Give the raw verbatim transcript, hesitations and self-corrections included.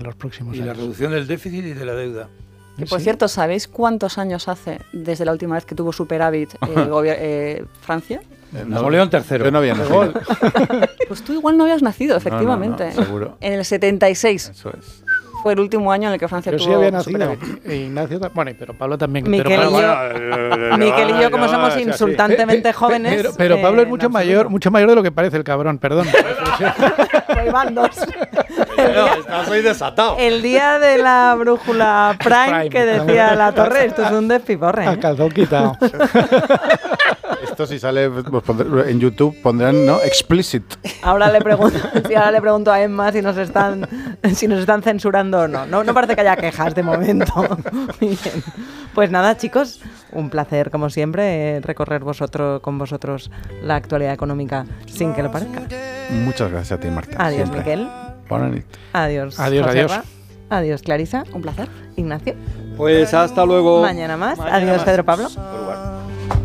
los próximos y años. Y la reducción del déficit y de la deuda. Que, por ¿Sí? cierto, ¿sabéis cuántos años hace desde la última vez que tuvo superávit el gobier- eh, Francia? Eh, Napoleón tercero. Yo no había nacido. Pues tú igual no habías nacido, efectivamente. No, no, no, seguro. En el setenta y seis Eso es. fue el último año en el que Francia Yo tuvo sí había nacido. superávit. E Ignacio, ta- bueno, pero Pablo también. Miquel pero y Pablo, yo, Miquel y yo, como somos sí, sí. insultantemente jóvenes... Pero, pero Pablo es eh, mucho en mayor, absoluto. mucho mayor de lo que parece el cabrón, perdón. Pues van dos. Estás hoy desatado. El día de la brújula Prime, Prime, que decía la torre, esto es un despiporre. A ¿eh? calzón quitado. Esto si sale pues, pondré- en YouTube pondrán, ¿no? Explicit. Ahora le pregunto, sí, ahora le pregunto a Emma si nos están, si nos están censurando o no. no. No parece que haya quejas de momento. Muy bien. Pues nada, chicos, un placer, como siempre, eh, recorrer vosotros con vosotros la actualidad económica sin que lo parezca. Muchas gracias a ti, Marta. Adiós, siempre. Miquel. Bona nit. Adiós, Adiós, Joserra. adiós. Adiós, Clarisa. Un placer. Ignacio. Pues hasta luego. Mañana más. Mañana Adiós, más. Pedro Pablo.